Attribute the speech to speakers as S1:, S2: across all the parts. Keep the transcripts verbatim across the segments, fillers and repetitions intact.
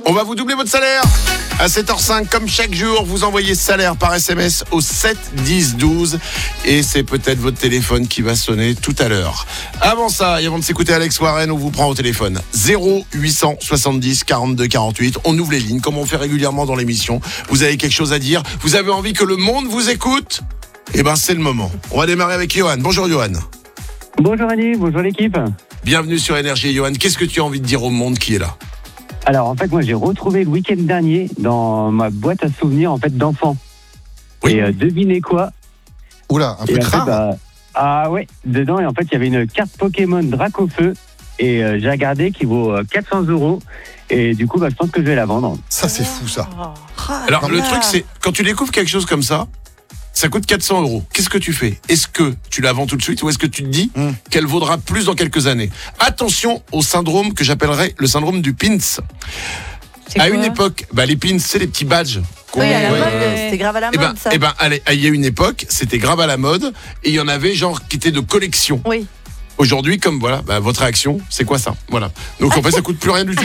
S1: On va vous doubler votre salaire à sept heures cinq, comme chaque jour. Vous envoyez salaire par S M S au sept dix douze et c'est peut-être votre téléphone qui va sonner tout à l'heure. Avant ça, et avant de s'écouter Alex Warren, on vous prend au téléphone zéro huit cent soixante-dix quarante-deux quarante-huit. On ouvre les lignes comme on fait régulièrement dans l'émission. Vous avez quelque chose à dire? Vous avez envie que le monde vous écoute? Eh ben c'est le moment. On va démarrer avec Johan. Bonjour Johan.
S2: Bonjour Ali, bonjour l'équipe.
S1: Bienvenue sur Énergie. Johan, qu'est-ce que tu as envie de dire au monde qui est là?
S2: Alors en fait moi j'ai retrouvé le week-end dernier dans ma boîte à souvenirs en fait d'enfants.
S1: Oui.
S2: Et euh, devinez quoi?
S3: Oula, un
S2: Et
S3: peu
S2: en fait,
S3: rare.
S2: bah, ah ouais, dedans et en fait il y avait une carte Pokémon Dracofeu et euh, j'ai regardé qui vaut euh, quatre cents euros et du coup bah, je pense que je vais la vendre.
S3: Ça, c'est fou, ça.
S1: Alors le truc c'est, quand tu découvres quelque chose comme ça, ça coûte quatre cents euros. Qu'est-ce que tu fais? Est-ce que tu la vends tout de suite ou est-ce que tu te dis
S3: Mm.
S1: qu'elle vaudra plus dans quelques années? Attention au syndrome que j'appellerais le syndrome du pins.
S4: C'est
S1: À
S4: quoi
S1: une époque, bah, les pins, c'est les petits badges. qu'on-
S4: Oui, à la
S3: Ouais,
S4: mode,
S3: ouais.
S4: c'était grave à la
S1: Eh
S4: mode
S1: ben,
S4: ça.
S1: eh ben, allez, il y a une époque, c'était grave à la mode et il y en avait genre qui étaient de collection.
S4: Oui.
S1: Aujourd'hui, comme voilà, bah, votre réaction, c'est quoi ça? Voilà. Donc en fait, ça coûte plus rien du tout.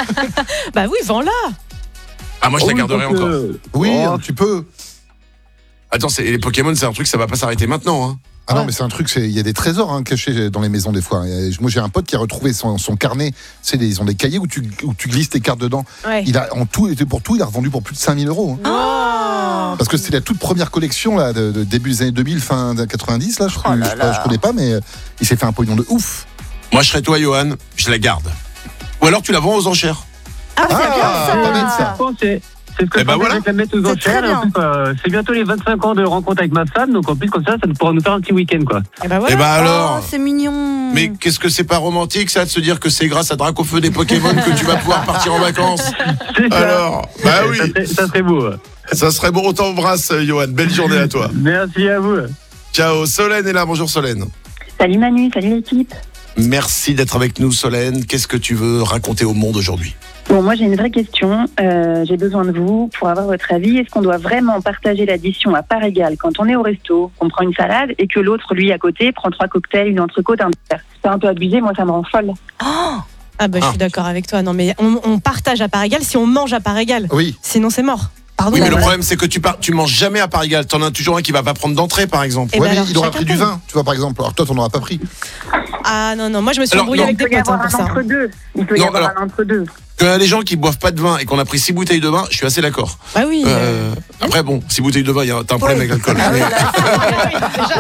S5: Bah oui, vends-la.
S1: Ah, moi je la
S2: Oh,
S1: garderai
S2: donc,
S1: encore.
S2: euh,
S3: Oui,
S2: oh,
S3: un petit peu.
S1: Attends, c'est, les Pokémon, c'est un truc, ça va pas s'arrêter maintenant. Hein.
S3: Ah non,
S4: Ouais.
S3: mais c'est un truc, c'est- il y a des trésors hein, cachés dans les maisons des fois. Et moi, j'ai un pote qui a retrouvé son, son carnet. C'est des- ils ont des cahiers où tu, où tu glisses tes cartes dedans.
S5: Ouais.
S3: Il a, en tout, et pour tout, il a revendu pour plus de cinq mille euros. hein.
S5: Oh.
S3: Parce que c'était la toute première collection là, de, de début des années deux mille, fin des quatre-vingt-dix. Là, je,
S4: Oh là
S3: je, sais pas,
S4: là.
S3: je connais pas, mais euh, il s'est fait un pognon de ouf.
S1: Moi, je serais toi, Johan, je la garde. Ou alors tu la vends aux enchères.
S4: Ah, c'est bien ça.
S3: pas bête, ça.
S2: je pense que c'est c'est ce que
S1: Eh
S2: je
S1: ben
S2: pensais,
S1: voilà.
S2: je vais la mettre aux
S4: C'est très
S2: enchères. Et en
S4: bien.
S2: plus, euh, c'est bientôt les vingt-cinq ans de rencontre avec ma femme, donc en plus comme ça, ça pourra nous faire un petit week-end quoi.
S5: Et bah voilà.
S1: Eh ben alors.
S4: Oh, c'est mignon.
S1: Mais qu'est-ce que c'est pas romantique ça de se dire que c'est grâce à Dracofeu des Pokémon que tu vas pouvoir partir en vacances?
S2: C'est ça.
S1: Alors, bah oui,
S2: Ça serait, ça serait beau.
S1: ça serait bon. On t'embrasse, Johan. Belle journée à toi.
S2: Merci à vous.
S1: Ciao. Solène est là. Bonjour Solène.
S6: Salut Manu, salut l'équipe.
S1: Merci d'être avec nous, Solène. Qu'est-ce que tu veux raconter au monde aujourd'hui?
S6: Bon, moi j'ai une vraie question. Euh, j'ai besoin de vous pour avoir votre avis. Est-ce qu'on doit vraiment partager l'addition à part égale quand on est au resto, qu'on prend une salade et que l'autre, lui, à côté, prend trois cocktails, une entrecôte, un dessert? C'est un peu abusé, moi ça me rend folle.
S5: Ah bah je
S1: Ah.
S5: suis d'accord avec toi. Non mais on, on partage à part égale si on mange à part égale.
S3: Oui.
S5: Sinon c'est mort. Pardon.
S1: Oui, mais le
S5: Voilà.
S1: problème c'est que tu pars, tu manges jamais à part égale. T'en as toujours un qui va pas prendre d'entrée, par exemple.
S5: Eh
S3: ouais,
S5: ben
S3: mais
S5: alors,
S3: il aura
S5: chacun
S3: pris du
S5: paye.
S3: vin, tu vois, par exemple. Alors toi, t'en auras pas pris.
S5: Ah non non, moi je me suis
S1: Alors,
S5: embrouillée
S1: non.
S5: avec
S6: Il
S5: des
S6: peut y
S5: potes hein,
S6: avoir
S5: pour
S6: un
S5: ça.
S6: entre-deux. Il peut y
S1: Non,
S6: avoir
S1: alors-
S6: un entre-deux.
S1: Quand il y a des gens qui boivent pas de vin et qu'on a pris six bouteilles de vin, je suis assez d'accord.
S5: Bah oui.
S1: Euh, après bon, six bouteilles de vin, il y a t'as un problème
S4: Oui.
S1: avec l'alcool.
S4: Ah oui,
S1: Mais-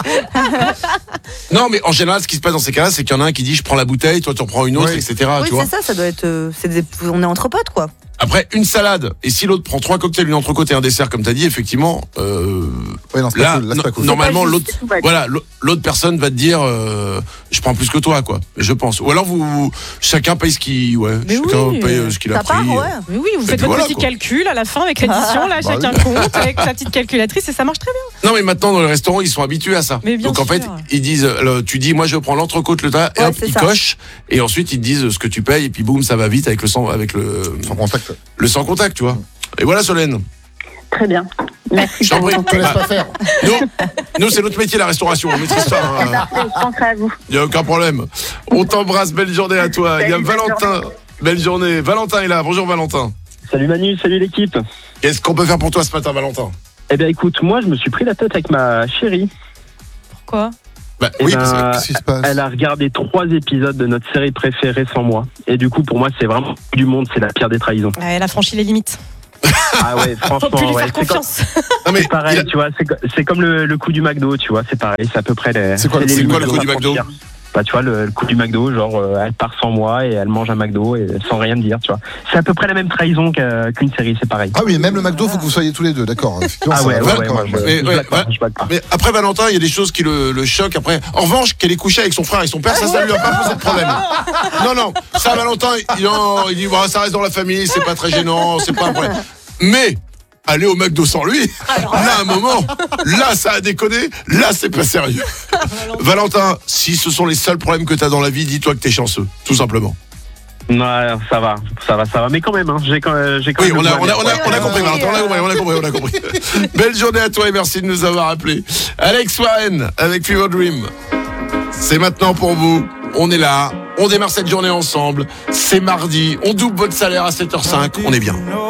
S4: là,
S1: Non, mais en général, ce qui se passe dans ces cas-là, c'est qu'il y en a un qui dit je prends la bouteille, toi tu en prends une autre,
S3: Oui.
S1: et cetera.
S4: oui,
S1: tu vois.
S4: c'est ça, ça doit être. euh, c'est des- on est entre potes quoi.
S1: Après, une salade, et si l'autre prend trois cocktails, une entrecôte et un dessert, comme t'as dit, effectivement, euh,
S3: Ouais, non, c'est pas
S1: là,
S3: cool. Là, c'est pas
S1: no-
S3: cool.
S1: normalement,
S6: C'est pas
S1: l'autre,
S6: juste, tout va bien.
S1: voilà, l'au- l'autre personne va te dire, euh, je prends plus que toi, quoi. Je pense. Ou alors vous, vous- chacun paye ce qu'il, ouais,
S5: Mais
S1: chacun
S5: oui,
S1: paye euh, ce qu'il a
S4: Ta part,
S1: pris.
S4: ouais.
S5: Mais oui, vous
S1: Et
S5: faites
S1: puis
S5: votre
S1: voilà,
S5: petit
S1: quoi.
S5: calcul à la fin avec l'addition, là,
S3: Bah
S5: chacun
S3: oui.
S5: compte avec sa petite calculatrice et ça marche très bien.
S1: Non, mais maintenant dans les restaurants, ils sont habitués à ça.
S5: Mais bien
S1: Donc en
S5: sûr.
S1: fait, ils disent, euh, tu dis, moi je prends l'entrecôte, le tas, et
S4: Ouais,
S1: hop,
S4: c'est
S1: ils
S4: ça.
S1: cochent, et ensuite ils te disent ce que tu payes, et puis boum, ça va vite avec le sang, avec le,
S3: Sans contact.
S1: le sans contact, tu vois. Et voilà, Solène.
S6: Très bien. Merci.
S1: Je t'en prie.
S3: Je te laisse
S1: Bah,
S3: pas faire.
S1: nous, nous c'est notre métier, la restauration. On maîtrise ça. hein.
S6: Parfait, je penserai à vous.
S1: Il n'y a aucun problème. On t'embrasse, belle journée à toi. Il y a
S6: Salut, belle
S1: Valentin.
S6: journée.
S1: Belle journée. Valentin est là. Bonjour Valentin.
S2: Salut Manu, salut l'équipe.
S1: Qu'est-ce qu'on peut faire pour toi ce matin, Valentin?
S2: Eh bien écoute, moi je me suis pris la tête avec ma chérie.
S5: Pourquoi?
S1: Bah
S2: Eh
S1: oui,
S2: ben,
S1: parce que-
S3: Qu'est-ce qui se passe?
S2: Elle a regardé trois épisodes de notre série préférée sans moi. Et du coup, pour moi, c'est vraiment du monde, c'est la pire des trahisons.
S5: Ouais, Elle a franchi les limites.
S2: Ah ouais,
S5: Faut plus
S2: franchement,
S5: lui
S2: ouais.
S5: faire
S2: C'est comme,
S5: confiance.
S1: non, mais
S2: c'est pareil,
S1: il a-
S2: tu vois, c'est, co- c'est comme le, le coup du McDo, tu vois, c'est pareil, c'est à peu près les.
S3: C'est quoi le-
S2: les
S3: c'est
S1: quoi
S2: limites
S1: le coup
S2: qu'on
S1: du
S2: va
S1: McDo?
S2: franchir. Bah, tu vois, le, le coup du McDo, genre, euh, elle part sans moi et elle mange un McDo et sans rien me dire, tu vois. C'est à peu près la même trahison qu'à- qu'une série, c'est pareil.
S3: Ah oui, même le McDo, faut que vous soyez tous les deux, d'accord. Effectivement,
S2: Ah
S3: ça
S2: ouais,
S3: va
S2: ouais,
S3: faire
S2: ouais,
S3: quand
S2: moi,
S3: même.
S2: je,
S1: Mais,
S2: je
S1: ouais,
S2: blague pas,
S1: ouais.
S2: je blague pas.
S1: mais après Valentin, il y a des choses qui le, le choquent. Après, en revanche, qu'elle est couchée avec son frère et son père, ça, ça lui a pas posé de problème. Non, non, ça, Valentin, il, non, il dit, bah, ça reste dans la famille, c'est pas très gênant, c'est pas un problème. Mais aller au McDo sans lui, là, à un moment, là, ça a déconné, là, c'est pas sérieux. Valentin, si ce sont les seuls problèmes que t'as dans la vie, dis-toi que t'es chanceux, tout simplement.
S2: Non, ça va, ça va, ça va. Mais quand même, hein, j'ai quand, j'ai quand
S1: Oui,
S2: même.
S1: on a, on a, on a, on a
S4: Ouais,
S1: compris,
S4: ouais,
S1: Valentin, on a compris, on a compris, on a compris. Belle journée à toi et merci de nous avoir appelés. Alex Warren avec Fever Dream. C'est maintenant pour vous. On est là, On démarre cette journée ensemble. C'est mardi. On double votre salaire à sept heures cinq. On est bien.